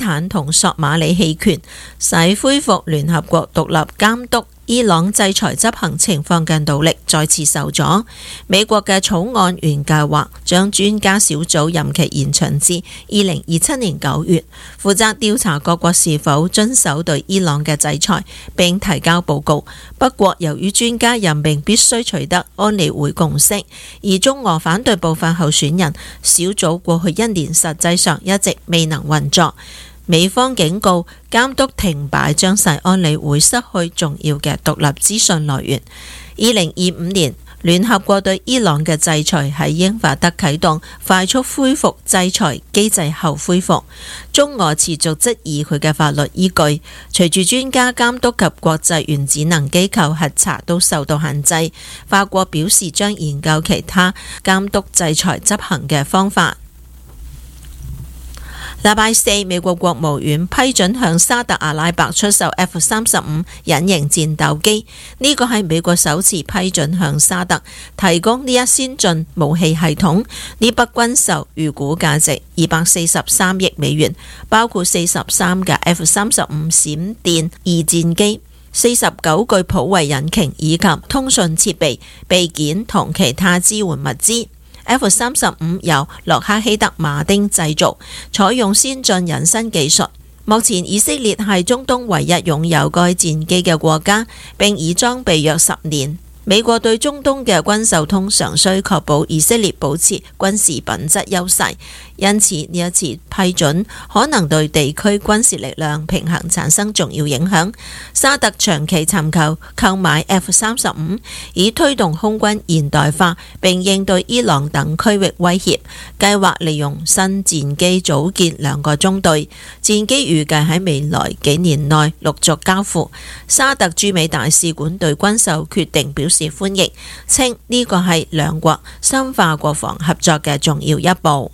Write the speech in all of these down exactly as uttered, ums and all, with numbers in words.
坦同索馬里棄權，使恢復聯合國獨立監督伊朗制裁執行情況嘅努力再次受阻。美國嘅草案原計劃將專家小組任期延長至二零二七年九月，負責調查各國是否遵守對伊朗嘅制裁並提交報告。不過由於專家任命必須取得安理會共識，而中俄反對部分候選人，小組過去一年實際上一直未能運作。美方警告，監督停擺將使安理會失去重要嘅獨立資訊來源。二零二五年，聯合國對伊朗嘅制裁喺英法德啟動快速恢復制裁機制後恢復。中俄持續質疑佢嘅法律依據。隨住專家監督及國際原子能機構核查都受到限制，法國表示將研究其他監督制裁執行嘅方法。禮拜四，美國國務院批准向沙特阿拉伯出售 F 三十五隱形戰鬥機，呢個係美國首次批准向沙特提供呢一先進武器系統。呢筆軍售預估價值二百四十三億美元，包括四十三架 F 三十五閃電二戰機、四十九具普惠引擎以及通訊設備、備件同其他支援物資。F 三十五由洛克希德馬丁製造，採用先進隱身技術。目前以色列係中東唯一擁有該戰機嘅國家，並已裝備約十年。美國對中東嘅軍售通常需確保以色列保持軍事品質優勢，因此呢一次批准可能對地區軍事力量平衡產生重要影響。沙特長期尋求購買 F 三十五，以推動空軍現代化並應對伊朗等區域威脅，計劃利用新戰機組建兩個中隊，戰機預計喺未來幾年內陸續交付。沙特駐美大使館對軍售決定表示歡迎，稱呢個係兩國深化國防合作嘅重要一步。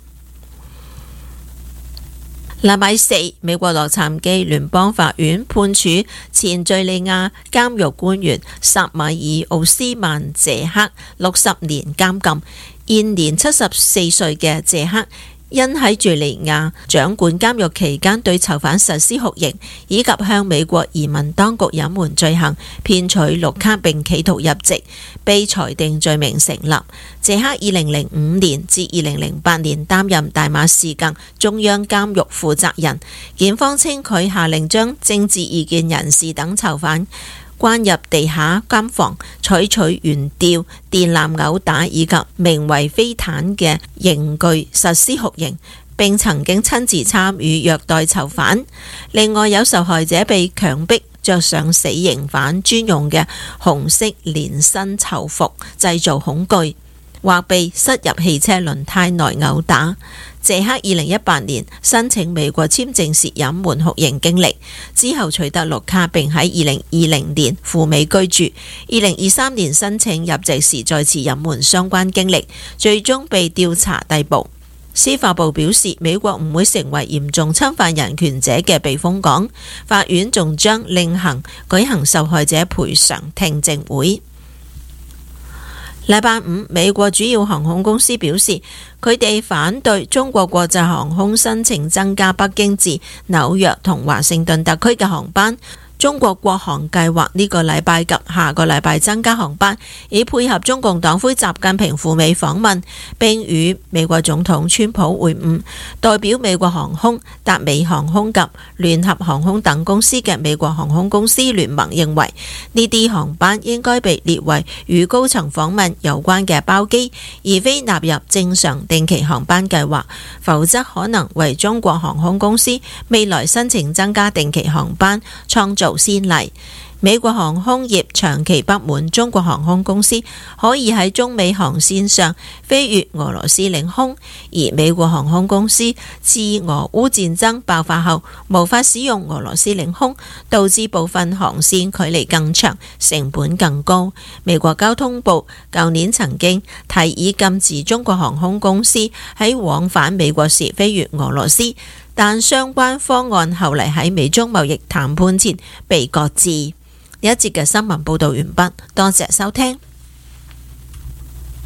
禮拜四，美國洛杉磯聯邦法院判處前敘利亞監獄官員薩米爾奧斯曼謝克六十年監禁。現年七十四歲嘅謝克因喺敘利亞掌管監獄期間對囚犯實施酷刑，以及向美國移民當局隱瞞罪行、騙取綠卡並企圖入籍，被裁定罪名成立。謝克二零零五年至二零零八年擔任大馬士革中央監獄負責人。檢方稱佢下令將政治異見人士等囚犯關入地下監房，採取懸吊、電纜毆打以及名為飛毯嘅刑具實施酷刑，並曾經親自參與虐待囚犯。另外有受害者被強迫着上死刑犯專用嘅紅色連身囚服，製造恐懼，或被塞入汽車輪胎內毆打。謝克二零一八年申請美國簽證時隱瞞酷刑經歷，之後取得綠卡並喺二零二零年赴美居住。二零二三年申請入籍時再次隱瞞相關經歷，最終被調查逮捕。司法部表示，美國唔會成為嚴重侵犯人權者嘅避風港。法院仲將另行舉行受害者賠償聽證會。禮拜五，美國主要航空公司表示，佢哋反對中國國際航空申請增加北京至紐約同華盛頓特區嘅航班。中國國航計劃呢個禮拜及下個禮拜增加航班，以配合中共黨魁習近平赴美訪問，並與美國總統川普會晤。代表美國航空、達美航空及聯合航空等公司嘅美國航空公司聯盟認為，呢啲航班應該被列為與高層訪問有關嘅包機，而非納入正常定期航班計劃，否則可能為中國航空公司未來申請增加定期航班創造先例。美國航空業長期不滿中國航空公司可以喺中美航線上飛越俄羅斯領空，而美國航空公司自俄烏戰爭爆發後無法使用俄羅斯領空，導致部分航線距離更長，成本更高。美國交通部舊年曾經提議禁止中國航空公司喺往返美國時飛越俄羅斯，但相關方案後嚟喺美中貿易談判前被擱置。呢一節嘅新聞報道完畢，多謝收聽。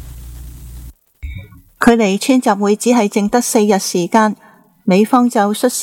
距離川習會只係剩得四日時間，美方就率先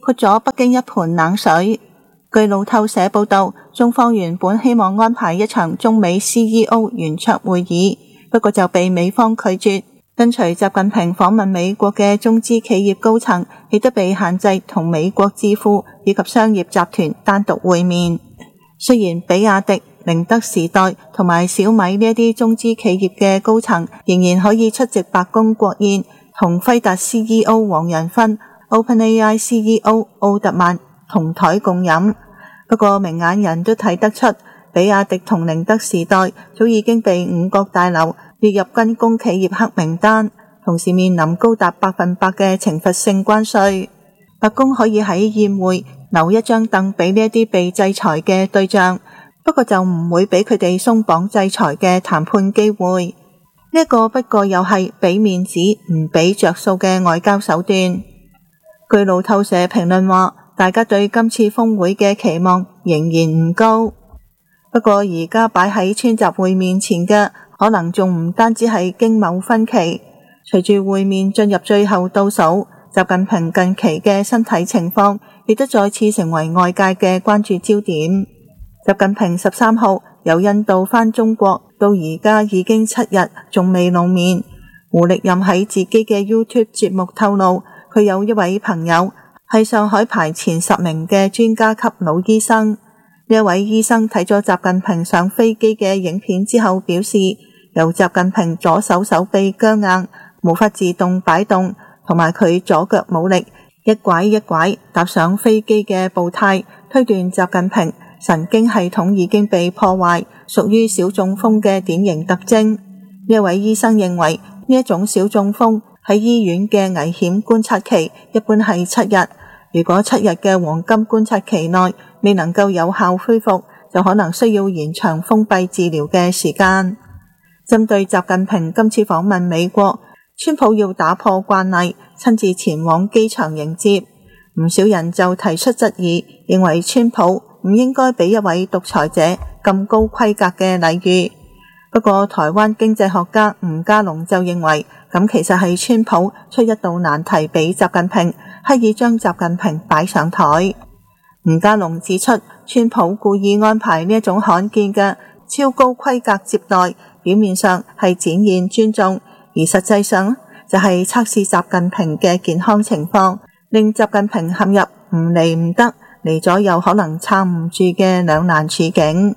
潑咗北京一盆冷水。據路透社報道，中方原本希望安排一場中美 C E O 圓桌會議，不過就被美方拒絕。跟隨習近平訪問美國嘅中資企業高層亦都被限制同美國智庫以及商業集團單獨會面。雖然比亞迪、寧德時代同埋小米呢一啲中資企業嘅高層仍然可以出席白宮國宴，同輝達 C E O 黃仁勳、OpenAI C E O 奧特曼同台共飲。不過明眼人都睇得出，比亞迪同寧德時代早已經被五角大樓列入軍工企業黑名單，同時面臨高達百分百嘅懲罰性關稅。白宮可以喺宴會留一張凳俾呢一啲被制裁嘅對象，不過就唔會俾佢哋鬆綁制裁嘅談判機會。呢一個不過又係俾面子唔俾着數嘅外交手段。據路透社評論話，大家對今次峰會嘅期望仍然唔高。不過而家擺喺川習會面前嘅，可能仲唔單止係經貿分歧。隨住會面進入最後倒數，習近平近期嘅身體情況亦都再次成為外界嘅關注焦點。習近平十三號由印度返中國，到而家已經七日，仲未露面。胡力任喺自己嘅 YouTube 節目透露，佢有一位朋友係上海排前十名嘅專家級老醫生。呢一位醫生睇咗習近平上飛機嘅影片之後表示，由習近平左手手臂僵硬，無法自動擺動，同埋佢左腳冇力，一拐一拐踏上飛機嘅步態，推斷習近平神經系統已經被破壞，屬於小中風嘅典型特徵。呢一位醫生認為，呢一種小中風喺醫院嘅危險觀察期一般係七日，如果七日嘅黃金觀察期內未能夠有效恢復，就可能需要延長封閉治療嘅時間。針對習近平今次訪問美國，川普要打破慣例，親自前往機場迎接，唔少人就提出質疑，認為川普唔應該俾一位獨裁者咁高規格嘅禮遇。不過台灣經濟學家吳家龍就認為，咁其實係川普出一道難題俾習近平，刻意將習近平擺上台。吳家龍指出，川普故意安排呢一種罕見嘅超高規格接待，表面上係展現尊重，而實際上就係測試習近平嘅健康情況，令習近平陷入唔嚟唔得，嚟咗又可能撐唔住嘅兩難處境。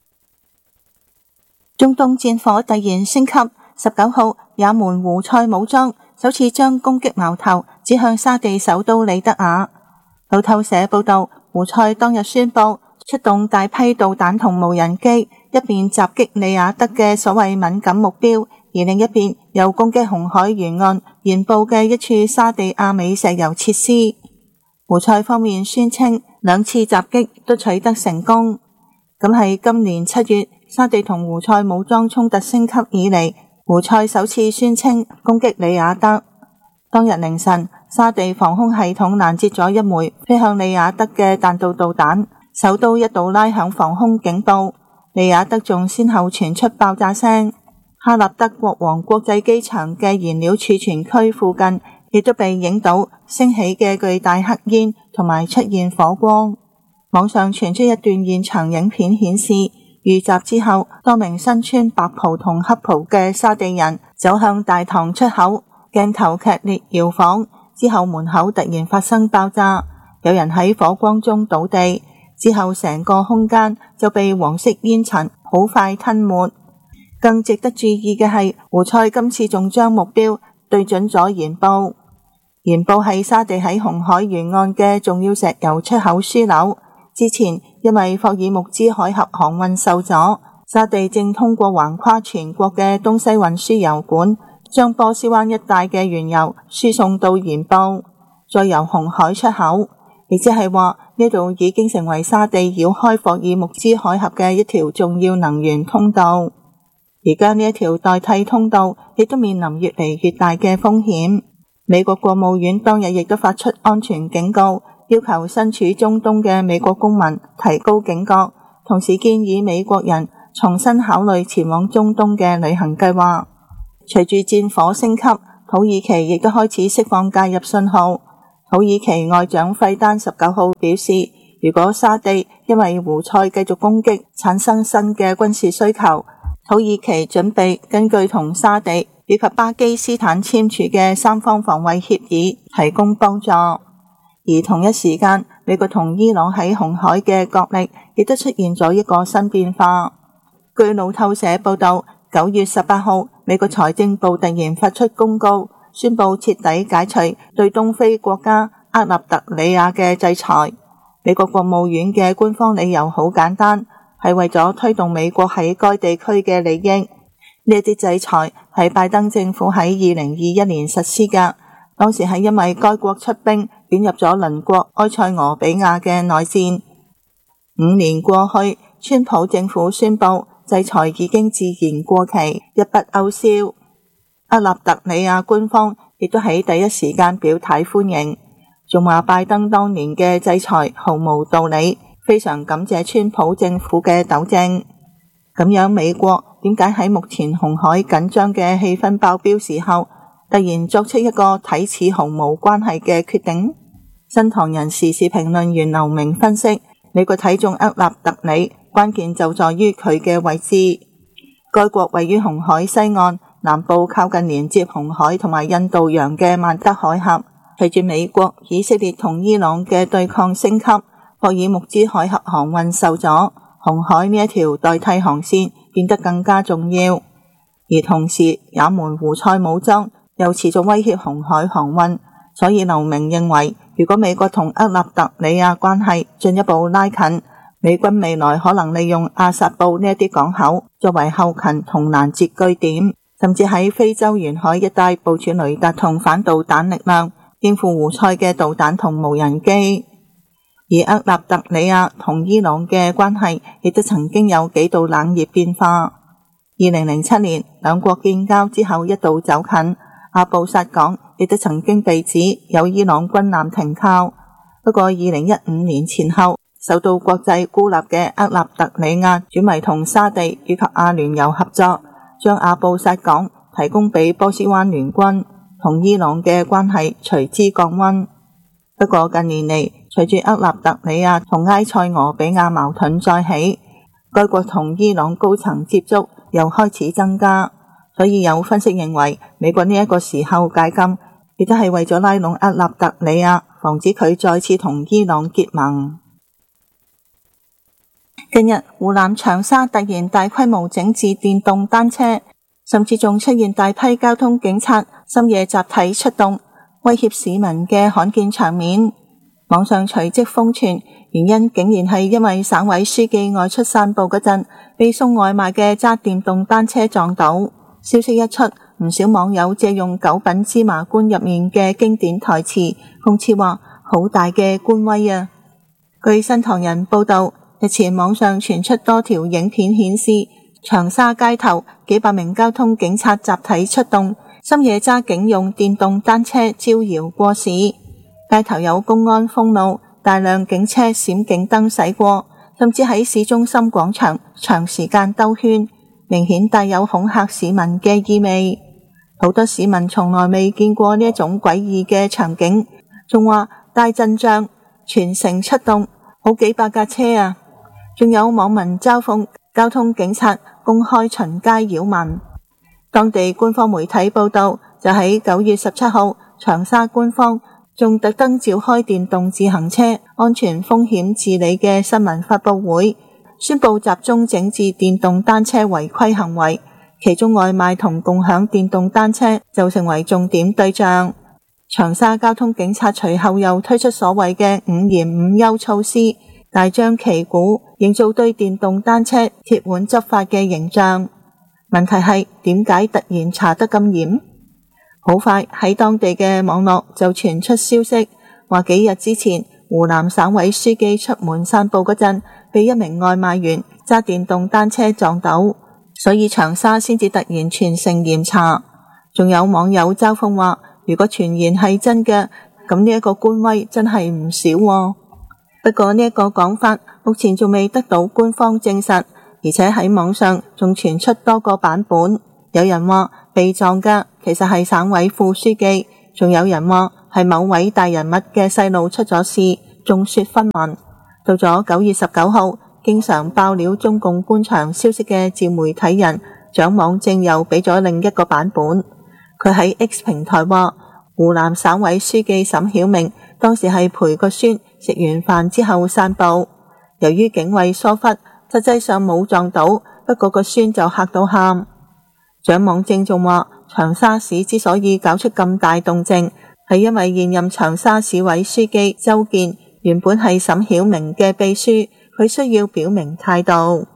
中東戰火突然升級，十九號也門胡塞武裝首次將攻擊矛頭指向沙地首都里德雅。路透社報道，胡塞當日宣布出動大批導彈同無人機，一邊襲擊里雅德嘅所謂敏感目標，而另一邊又攻擊紅海沿岸沿部嘅一處沙地阿美石油設施。胡塞方面宣稱兩次襲擊都取得成功。咁係今年七月沙地同胡塞武裝衝突升級以嚟，胡塞首次宣稱攻擊里雅德。當日凌晨，沙地防空系統攔截咗一枚飛向里雅德嘅彈道導彈，首都一度拉響防空警報。里雅德仲先後傳出爆炸聲。哈立德國王國際機場嘅燃料儲存區附近亦都被影到升起嘅巨大黑煙同埋出現火光。網上傳出一段現場影片顯示，遇襲之後，多名身穿白袍同黑袍嘅沙地人走向大堂出口，鏡頭劇烈搖晃，之後門口突然發生爆炸，有人喺火光中倒地，之後成個空間就被黃色煙塵好快吞沒。更值得注意嘅係，胡塞今次仲將目標對準咗鹽布。鹽布係沙地喺紅海沿岸嘅重要石油出口樞紐。之前因為霍爾木茲海峽航運受阻，沙地正通過橫跨全國嘅東西運輸油管，將波斯灣一帶嘅原油輸送到鹽布，再由紅海出口，亦即係話呢度已經成為沙地繞開霍爾木茲海峽嘅一條重要能源通道。而家呢一條代替通道亦都面臨越嚟越大嘅風險。美國國務院當日亦都發出安全警告，要求身處中東嘅美國公民提高警覺，同時建議美國人重新考慮前往中東嘅旅行計劃。隨住戰火升級，土耳其亦都開始釋放介入信號。土土耳其外長費丹十九號表示，如果沙地因為胡塞繼續攻擊產生新嘅軍事需求，土耳其準備根據同沙地以及巴基斯坦簽署嘅三方防衛協議提供幫助。而同一時間，美國同伊朗喺紅海嘅角力亦都出現咗一個新變化。據路透社報道，九月十八號，美國財政部突然發出公告，宣布徹底解除對東非國家厄立特里亞嘅制裁。美國國務院嘅官方理由好簡單，係為咗推動美國喺該地區嘅利益。呢啲制裁係拜登政府喺二零二一年實施嘅，當時係因為該國出兵捲入咗鄰國埃塞俄比亞嘅內戰。五年過去，川普政府宣布制裁已經自然過期，一筆勾銷。厄立特里亞官方亦都喺第一時間表態歡迎，仲話拜登當年嘅制裁毫無道理，非常感謝川普政府嘅糾正。咁樣美國點解喺目前紅海緊張嘅氣氛爆表時候，突然作出一個睇似毫無關係嘅決定？新唐人時事評論員劉明分析，美國睇中厄立特里，關鍵就在於佢嘅位置。該國位於紅海西岸，南部靠近連接紅海同埋印度洋嘅曼德海峽。隨住美國、以色列同伊朗嘅對抗升級，霍爾木茲海峽航運受阻，紅海呢一條代替航線變得更加重要。而同時，也門胡塞武裝又持續威脅紅海航運，所以劉明認為，如果美國同厄立特里亞關係進一步拉近，美軍未來可能利用阿薩布呢一啲港口作為後勤同攔截據點，甚至喺非洲沿海一帶部署雷達同反導彈力量，應付胡塞嘅導彈同無人機。而厄立特里亞同伊朗嘅關係亦都曾經有幾度冷熱變化。二零零七年兩國建交之後一度走近，阿布薩港亦都曾經被指有伊朗軍艦停靠。不過二零一五年前後，受到國際孤立嘅厄立特里亞轉為同沙地以及阿聯酋合作，將阿布薩港提供俾波斯灣聯軍，同伊朗嘅關係隨之降溫。不過近年嚟，隨住厄立特里亞同埃塞俄比亞矛盾再起，該國同伊朗高層接觸又開始增加，所以有分析認為，美國呢一個時候解禁，亦都係為咗拉攏厄立特里亞，防止佢再次同伊朗結盟。近日，湖南長沙突然大規模整治電動單車，甚至仲出現大批交通警察深夜集體出動，威脅市民嘅罕見場面。網上隨即瘋傳，原因竟然係因為省委書記外出散步嗰陣，被送外賣嘅揸電動單車撞到。消息一出，唔少網友借用九品芝麻官入面嘅經典台詞，諷刺話好大嘅官威啊！據新唐人報道，日前網上傳出多條影片顯示，長沙街頭幾百名交通警察集體出動，深夜揸警用電動單車招搖過市。街頭有公安封路，大量警車閃警燈駛過，甚至喺市中心廣場長時間兜圈，明顯帶有恐嚇市民嘅意味。好多市民從來未見過呢一種詭異嘅場景，仲話大陣仗，全城出動，好幾百架車啊！仲有網民嘲諷交通警察公開巡街擾民。當地官方媒體報道，就喺九月十七號，長沙官方仲特登召開電動自行車安全風險治理嘅新聞發佈會，宣布集中整治電動單車違規行為，其中外賣同共享電動單車就成為重點對象。長沙交通警察隨後又推出所謂嘅五嚴五優措施，大張旗鼓，營造對電動單車鐵腕執法嘅形象。問題係點解突然查得咁嚴？好快喺當地嘅網絡就傳出消息，話幾日之前湖南省委書記出門散步嗰陣，被一名外賣員揸電動單車撞到，所以長沙先至突然全城嚴查。仲有網友嘲諷話，如果傳言係真嘅，咁呢一個官威真係唔少喎。不過呢一個講法目前仲未得到官方證實，而且喺網上仲傳出多個版本。有人話被撞嘅其實係省委副書記，仲有人話係某位大人物嘅細路出咗事，眾說紛紜。到咗九月十九號，經常爆料中共官場消息嘅自媒體人蔣網正又俾咗另一個版本。佢喺 X 平台話，湖南省委書記沈曉明當時係陪個孫食完飯之後散步，由於警衛疏忽，實際上冇撞到，不過個孫就嚇到喊。蔣網正仲話，長沙市之所以搞出咁大動靜，係因為現任長沙市委書記周健原本係沈曉明嘅秘書，佢需要表明態度。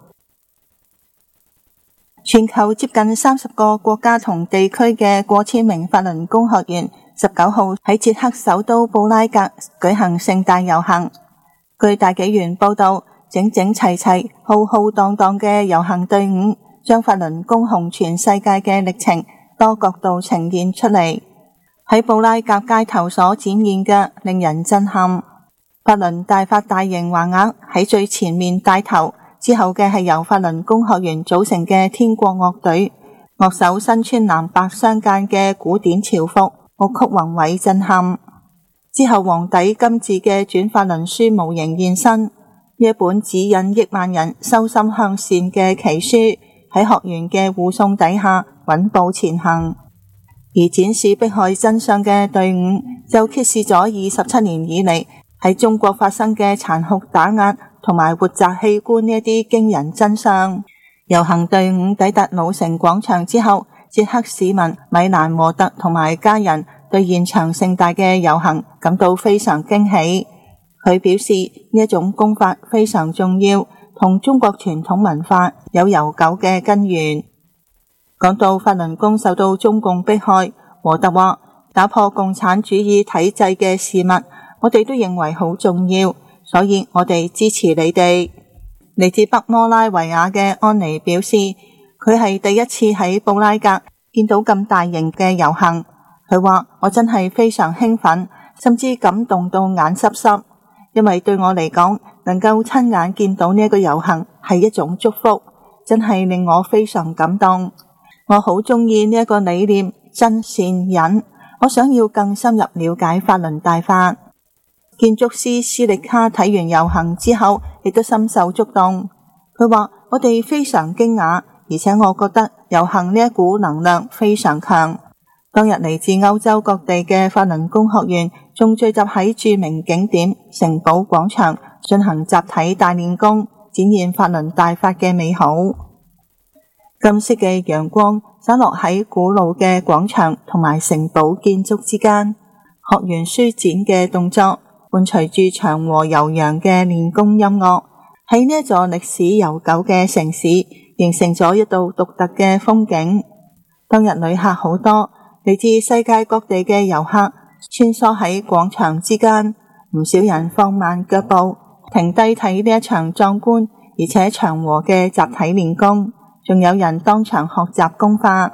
全球接近三十個國家同地區嘅過千名法輪功學員十九號喺捷克首都布拉格舉行盛大遊行。據大紀元報道，整整齊齊、浩浩蕩蕩嘅遊行隊伍將法輪功紅全世界嘅歷程多角度呈現出嚟。喺布拉格街頭所展現嘅令人震撼。法輪大法大型橫額喺最前面帶頭，之後嘅係由法輪功學員組成嘅天國樂隊，樂手身穿藍白相間嘅古典潮服，樂曲宏偉震撼。之後黃底金字嘅轉法輪書模型現身，呢一本指引億萬人修心向善嘅奇書喺學員嘅護送底下穩步前行。而展示迫害真相嘅隊伍就揭示咗二十七年以嚟喺中國發生嘅殘酷打壓同埋活摘器官呢一啲驚人真相。遊行隊伍抵達老城廣場之後，捷克市民米蘭和特同埋家人對現場盛大嘅遊行感到非常驚喜。佢表示呢一種功法非常重要，同中國傳統文化有悠久嘅根源。講到法輪功受到中共迫害，和特話打破共產主義體制嘅事物，我哋都認為好重要，所以我哋支持你哋。嚟自北摩拉維亞嘅安妮表示，佢係第一次喺布拉格見到咁大型嘅遊行。佢話，我真係非常興奮，甚至感動到眼濕濕，因為對我嚟講，能夠親眼見到呢一個遊行係一種祝福，真係令我非常感動。我好鍾意呢一個理念，真善忍，我想要更深入了解法輪大法。建築師斯力卡睇完遊行之後，亦都深受觸動。佢話，我哋非常驚訝，而且我覺得遊行呢一股能量非常強。當日嚟自歐洲各地嘅法輪功學員仲聚集喺著名景點城堡廣場進行集體大練功，展現法輪大法嘅美好。金色嘅陽光灑落喺古老嘅廣場同埋城堡建築之間，學員舒展嘅動作伴隨住祥和悠揚嘅練功音樂，喺呢一座歷史悠久嘅城市形成咗一道獨特嘅風景。當日旅客好多，嚟自世界各地嘅遊客穿梭喺廣場之間，唔少人放慢腳步，停低睇呢一場壯觀而且祥和嘅集體練功，仲有人當場學習功法。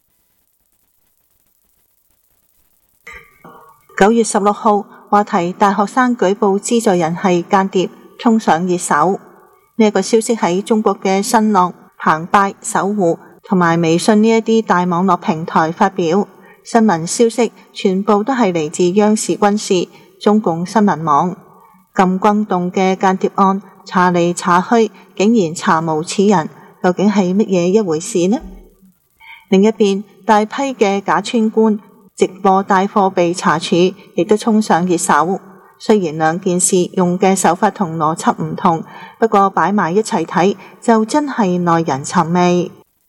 九月十六號，話題大學生舉報資助人係間諜衝上熱搜。呢一個消息喺中國嘅新浪、澎湃、搜狐同埋微信呢一啲大網絡平台發表。新聞消息全部都係嚟自央視軍事、中共新聞網。咁轟動嘅間諜案，查嚟查去，竟然查無此人，究竟係乜嘢一回事呢？另一邊，大批嘅假村官直播帶貨被查處，亦都衝上熱搜。雖然兩件事用嘅手法同邏輯唔同，不過擺埋一齊睇就真係耐人尋味。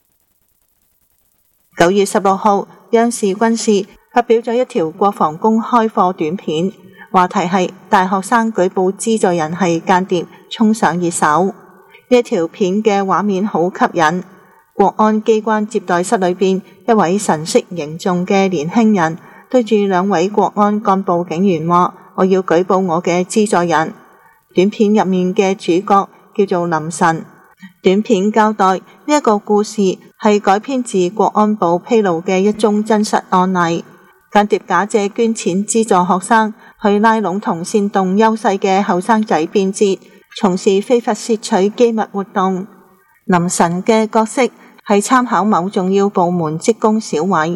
九月十六號，央視軍事發表咗一條國防公開課短片，話題係大學生舉報資助人係間諜衝上熱搜。呢條片嘅畫面好吸引，國安機關接待室裏邊一位神色凝重嘅年輕人對住兩位國安幹部警員話，我要舉報我嘅資助人。短片入面嘅主角叫做林晨。短片交代呢一個故事係改編自國安部披露嘅一宗真實案例，間諜假借捐錢資助學生去拉攏同煽動優勢嘅後生仔變節，從事非法竊取機密活動。林晨嘅角色係參考某重要部門職工小偉，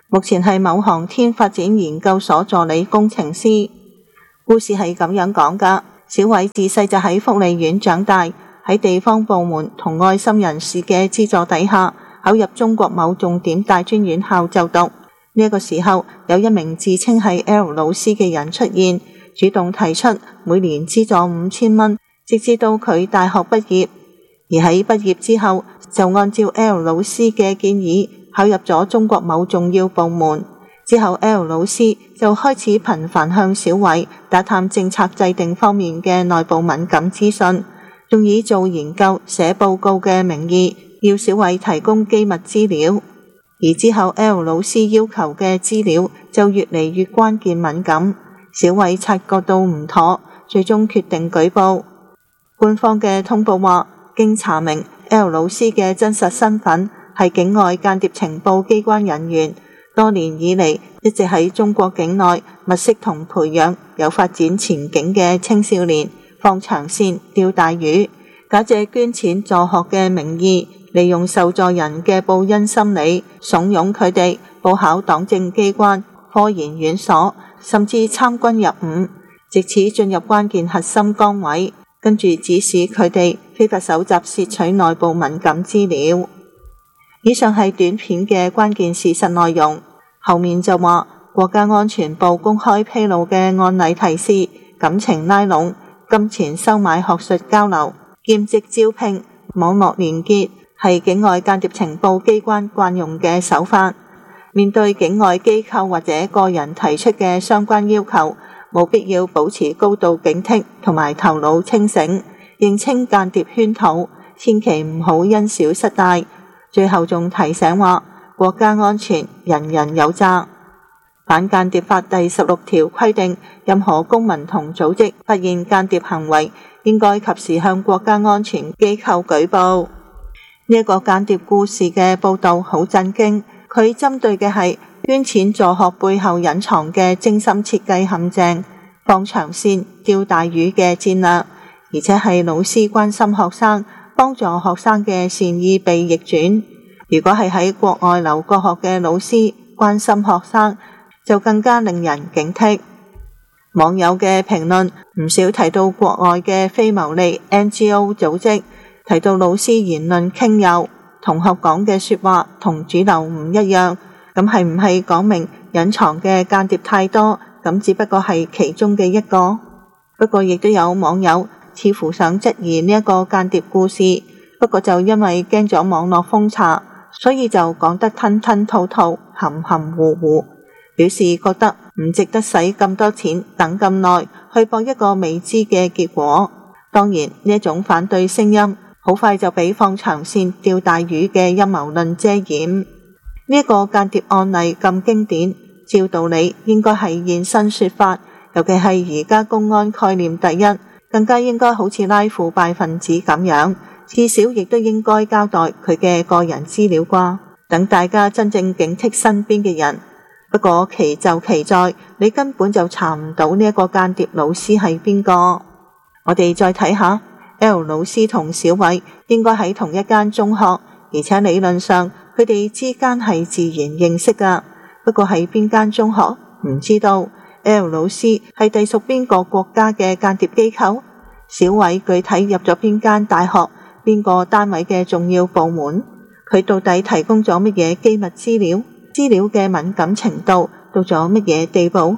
目前係某航天發展研究所助理工程師。故事係咁樣講㗎，小偉自細就喺福利院長大，喺地方部門同愛心人士嘅資助底下，考入中國某重點大專院校就讀。呢、這、一個時候，有一名自稱係 L 老師嘅人出現，主動提出每年資助五千蚊，直至到佢大學畢業。而喺畢業之後，就按照 L 老師嘅建議，考入咗中國某重要部門。之後 L 老師就開始頻繁向小偉打探政策制定方面嘅內部敏感資訊，仲以做研究寫報告嘅名義要小偉提供機密資料。而之後 L 老師要求嘅資料就越嚟越關鍵敏感，小偉察覺到唔妥，最終決定舉報。官方嘅通報話，經查明 L 老師嘅真實身份係境外間諜情報機關人員，多年以嚟一直喺中國境內物色同培養有發展前景嘅青少年，放長線釣大魚，假借捐錢助學嘅名義，利用受助人嘅報恩心理，慫恿佢哋報考黨政機關、科研院所，甚至參軍入伍，藉此進入關鍵核心崗位，跟住指使佢哋非法搜集竊取內部敏感資料。以上係短片嘅關鍵事實內容，後面就話國家安全部公開披露嘅案例提示，感情拉攏、金錢收買學術交流、兼職招聘、網絡連結係境外間諜情報機關慣用嘅手法。面對境外機構或者個人提出嘅相關要求，冇必要保持高度警惕同埋頭腦清醒，認清間諜圈套，千祈唔好因小失大。最後仲提醒話，國家安全人人有責。反間諜法第十六條規定，任何公民同組織發現間諜行為，應該及時向國家安全機構舉報。呢一個間諜故事嘅報道好震驚，佢針對嘅係捐錢助學背後隱藏嘅精心設計陷阱、放長線釣大魚嘅戰略，而且係老師關心學生、幫助學生嘅善意被逆轉。如果係喺國外留過學嘅老師關心學生，就更加令人警惕。網友嘅評論唔少提到國外嘅非牟利 N G O 組織，提到老師言論傾右，同學講嘅說話同主流唔一樣，咁係唔係講明隱藏嘅間諜太多？咁只不過係其中嘅一個。不過亦都有網友似乎想質疑呢一個間諜故事，不過就因為驚咗網絡封查，所以就講得吞吞吐吐、含含糊糊，表示覺得唔值得使咁多錢等咁耐去搏一個未知嘅結果。當然呢一種反對聲音好快就俾放長線釣大魚嘅陰謀論遮掩。呢一個間諜案例咁經典，照道理應該係現身說法，尤其係而家公安概念第一，更加應該好似拉腐敗分子咁樣，至少亦都應該交代佢嘅個人資料啩，等大家真正警惕身邊嘅人。不過奇就奇在，你根本就查唔到呢一個間諜老師係邊個。我哋再睇下 L 老師同小偉應該喺同一間中學，而且理論上佢哋之間係自然認識噶。不過喺邊間中學唔知道。L 老師係隸屬邊個國家嘅間諜機構？小偉具體入咗邊間大學、邊個單位嘅重要部門？佢到底提供咗乜嘢機密資料？資料嘅敏感程度到咗乜嘢地步？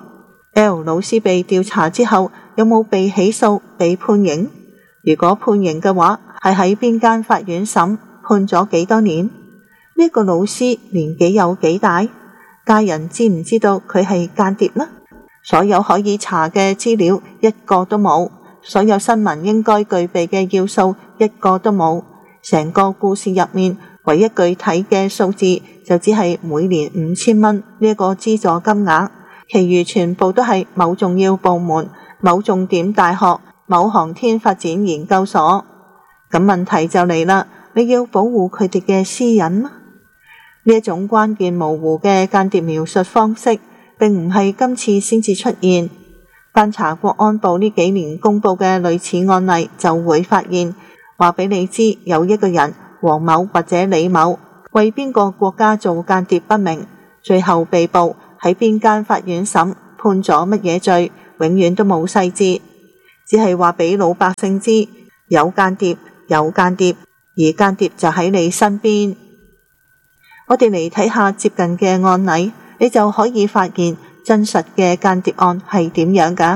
L 老師被調查之後有冇被起訴、被判刑？如果判刑嘅話，係喺邊間法院審？判咗幾多年？呢個老師年紀有幾大？家人知唔知道佢係間諜呢？所有可以查嘅資料一個都冇，所有新聞應該具備嘅要素一個都冇。成個故事入面唯一具體嘅數字就只係每年五千蚊呢一個資助金額，其餘全部都係某重要部門、某重點大學、某航天發展研究所。咁問題就嚟啦，你要保護佢哋嘅私隱嗎？呢一種關鍵模糊嘅間諜描述方式並唔係今次先至出現，翻查國安部呢幾年公布嘅類似案例就會發現，話俾你知有一個人黃某或者李某為邊個國家做間諜不明， 最後被捕喺邊間法院審，判咗乜嘢罪，永遠都冇細節，只係話俾老百姓知有間諜，有間諜，而間諜就喺你身邊。我哋嚟睇下接近嘅案例，你就可以發現真實嘅間諜案係點樣㗎。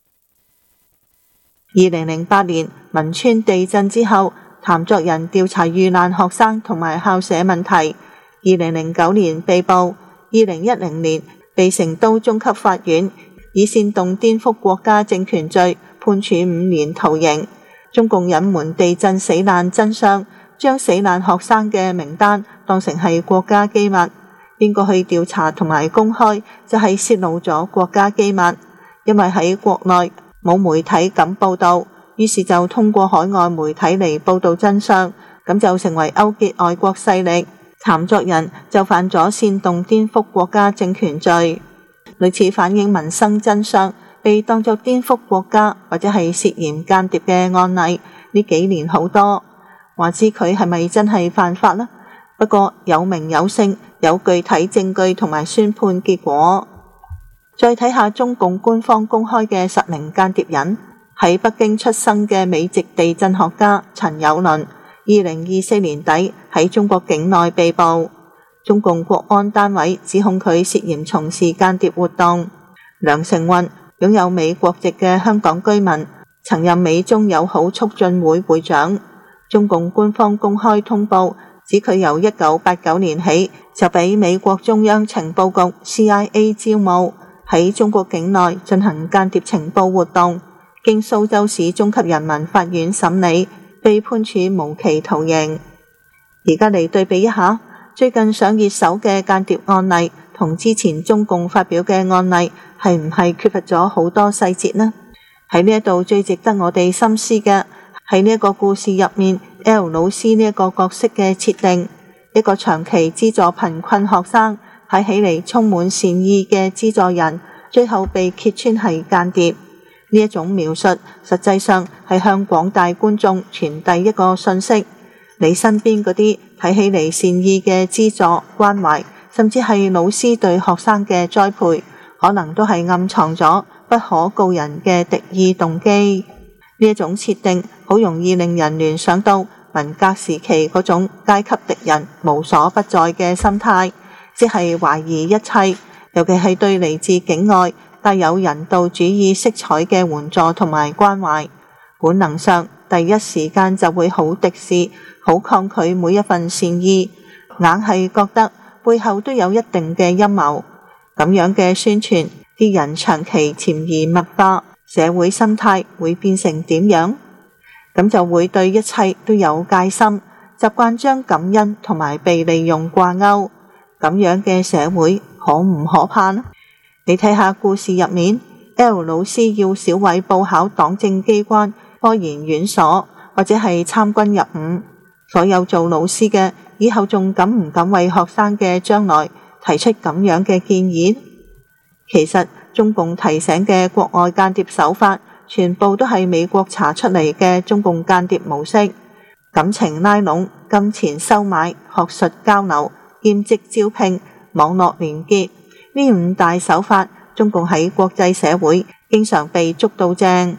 二零零八年汶川地震之後，譚作人調查遇難學生同埋校舍問題，二零零九年被捕，二零一零年被成都中級法院以煽動顛覆國家政權罪判處五年徒刑。中共隱瞞地震死難真相，將死難學生嘅名單當成係國家機密，邊個去調查同埋公開就係泄露咗國家機密。因為喺國內冇媒體敢報道，於是就通過海外媒體嚟報道真相，咁就成為勾結外國勢力。譚作人就犯咗煽動顛覆國家政權罪。類似反映民生真相被當作顛覆國家或者係涉嫌間諜嘅案例，呢幾年好多。話知佢係咪真係犯法呢？不過有名有姓，有具體證據同埋宣判結果。再睇下中共官方公開嘅實名間諜人，喺北京出生嘅美籍地震學家陳友倫，二零二四年底喺中國境內被捕，中共國安單位指控佢涉嫌從事間諜活動。梁成運擁有美國籍嘅香港居民，曾任美中友好促進會會長。中共官方公開通報指佢由一九八九年起就俾美國中央情報局 C I A 招募，喺中國境內進行間諜情報活動，經蘇州市中級人民法院審理，被判處無期徒刑。而家嚟對比一下，最近上熱搜嘅間諜案例同之前中共發表嘅案例係唔係缺乏咗好多細節呢？喺呢一度最值得我哋深思嘅喺呢一個故事入面 L 老師呢一個角色嘅設定，一個長期資助貧困學生，睇起嚟充滿善意嘅資助人，最後被揭穿係間諜。呢一種描述實際上係向廣大觀眾傳遞一個信息：你身邊嗰啲睇起嚟善意嘅資助關懷，甚至係老師對學生嘅栽培，可能都係暗藏咗不可告人嘅敵意動機。呢一種設定好容易令人聯想到文革時期嗰種階級敵人無所不在嘅心態，即係懷疑一切，尤其係對嚟自境外帶有人道主義色彩嘅援助同埋關懷，本能上第一時間就會好敵視、好抗拒每一份善意，硬係覺得背後都有一定嘅陰謀。咁樣嘅宣傳，啲人長期潛移默化，社會心態會變成點樣？咁就會對一切都有戒心，習慣將感恩同埋被利用掛鈎。咁樣嘅社會可唔可怕呢？你睇下故事入面 ，L 老師要小偉報考黨政機關科研院所，或者係參軍入伍。所有做老師嘅以後仲敢唔敢為學生嘅將來提出咁樣嘅建議？其實中共提醒嘅國外間諜手法，全部都係美國查出嚟嘅中共間諜模式：感情拉攏、金錢收買、學術交流、兼職招聘、網絡連結。呢五大手法，中共喺國際社會經常被捉到正。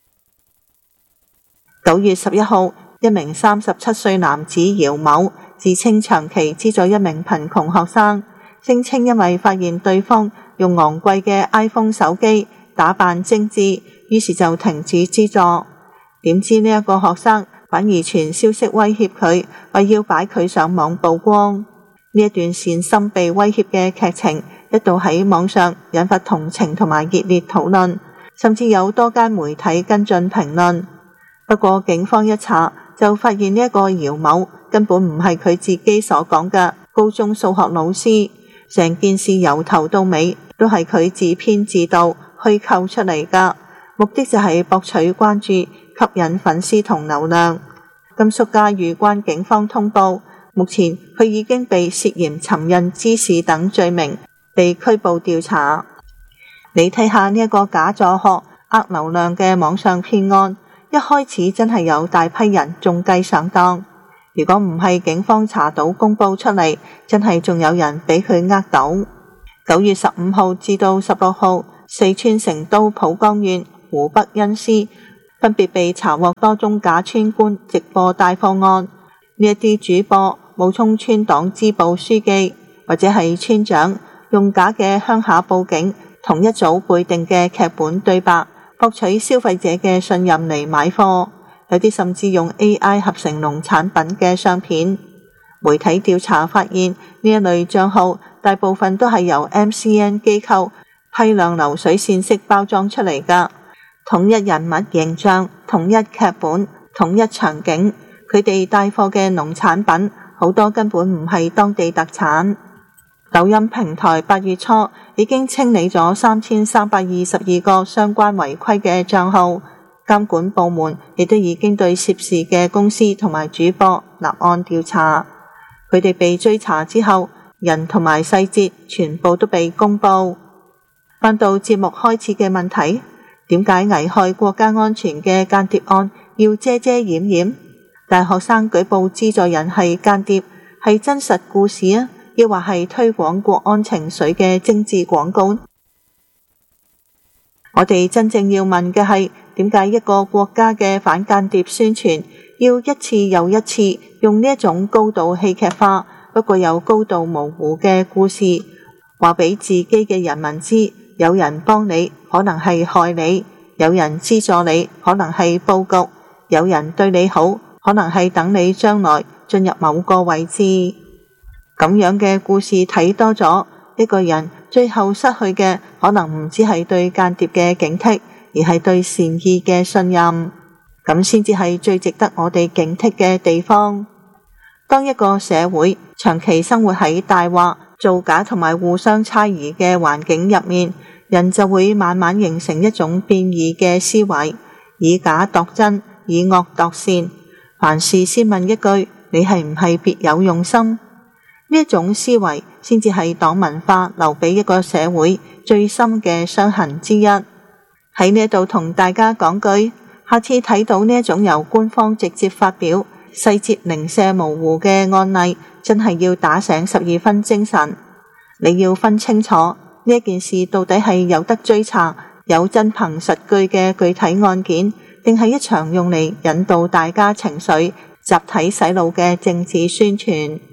九月十一號，一名三十七歲男子姚某自稱長期資助一名貧窮學生，聲稱因為發現對方用昂貴嘅 iPhone 手機，打扮精緻，於是就停止資助。點知呢一個學生反而傳消息威脅佢，話要擺佢上網曝光。呢一段善心被威脅嘅劇情一度喺網上引發同情同埋熱烈討論，甚至有多間媒體跟進評論。不過警方一查就發現呢一個姚某根本唔係佢自己所講嘅高中數學老師，成件事由頭到尾都係佢自編自導虛構出嚟噶，目的就係博取關注，吸引粉絲同流量。甘肅嘉峪關警方通報，目前佢已經被涉嫌尋釁滋事等罪名被拘捕調查。你睇下呢一個假助學呃流量嘅網上騙案，一開始真係有大批人中計上當， 如果唔係警方查到公佈出嚟，真係仲有人俾佢呃到。九月十五號至到十六號，四川成都蒲江縣、湖北恩施分別被查獲多宗假村官直播帶貨案。呢一啲主播冒充村黨支部書記或者係村長，用假嘅鄉下報警同一組背定嘅劇本對白，博取消費者嘅信任嚟買貨。有啲甚至用 A I 合成農產品嘅相片。媒體調查發現，呢一類賬號大部分都係由 M C N 機構批量流水線式包裝出嚟㗎，統一人物形象、統一劇本、統一場景。佢哋帶貨嘅農產品好多根本唔係當地特產。抖音平台八月初已經清理咗三千三百二十二個相關違規嘅賬號，監管部門亦都已經對涉事嘅公司同埋主播立案調查。佢哋被追查之後，人同埋細節全部都被公佈。返到節目開始嘅問題，點解危害國家安全嘅間諜案要遮遮掩掩？大學生舉報資助人係間諜，係真實故事啊，抑或係推廣國安情緒嘅精緻廣告？我哋真正要問嘅係，點解一個國家嘅反間諜宣傳要一次又一次用呢一種高度戲劇化，不過有高度模糊嘅故事，話俾自己嘅人民知，有人幫你可能係害你，有人資助你可能係佈局，有人對你好可能係等你將來進入某個位置。咁樣嘅故事睇多咗，一個人最後失去嘅可能唔只係對間諜嘅警惕，而係對善意嘅信任。咁先至係最值得我哋警惕嘅地方。當一個社會長期生活喺大話、造假同埋互相猜疑嘅環境入面，人就會慢慢形成一種變異嘅思維，以假度真，以惡度善。凡事先問一句，你係唔係別有用心？呢一種思維先至係黨文化留俾一個社會最深嘅傷痕之一。喺呢度同大家講句，下次睇到呢一種由官方直接發表、細節零舍模糊嘅案例，真係要打醒十二分精神。你要分清楚呢一件事到底係有得追查、有真憑實據嘅具體案件，定係一場用嚟引導大家情緒、集體洗腦嘅政治宣傳。